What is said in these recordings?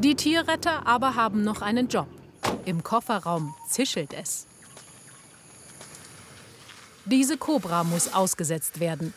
Die Tierretter aber haben noch einen Job. Im Kofferraum zischelt es. Diese Kobra muss ausgesetzt werden.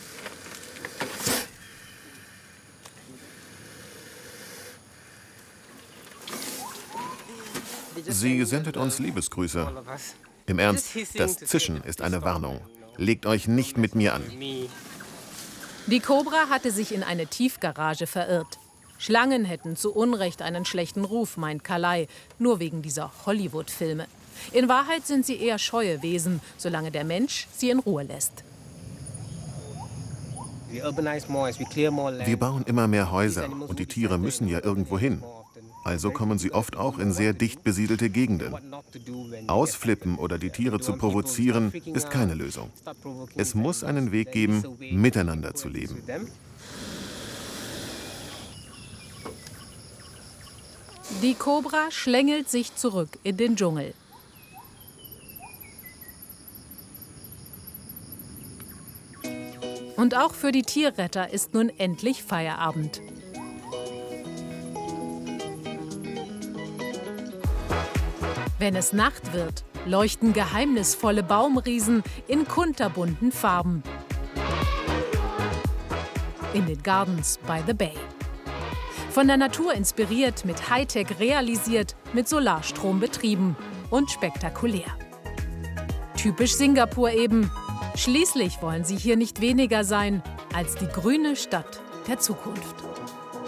Sie sendet uns Liebesgrüße. Im Ernst, das Zischen ist eine Warnung. Legt euch nicht mit mir an. Die Kobra hatte sich in eine Tiefgarage verirrt. Schlangen hätten zu Unrecht einen schlechten Ruf, meint Kalai, nur wegen dieser Hollywood-Filme. In Wahrheit sind sie eher scheue Wesen, solange der Mensch sie in Ruhe lässt. Wir bauen immer mehr Häuser und die Tiere müssen ja irgendwo hin. Also kommen sie oft auch in sehr dicht besiedelte Gegenden. Ausflippen oder die Tiere zu provozieren, ist keine Lösung. Es muss einen Weg geben, miteinander zu leben. Die Kobra schlängelt sich zurück in den Dschungel. Und auch für die Tierretter ist nun endlich Feierabend. Wenn es Nacht wird, leuchten geheimnisvolle Baumriesen in kunterbunten Farben. In den Gardens by the Bay. Von der Natur inspiriert, mit Hightech realisiert, mit Solarstrom betrieben und spektakulär. Typisch Singapur eben. Schließlich wollen sie hier nicht weniger sein als die grüne Stadt der Zukunft.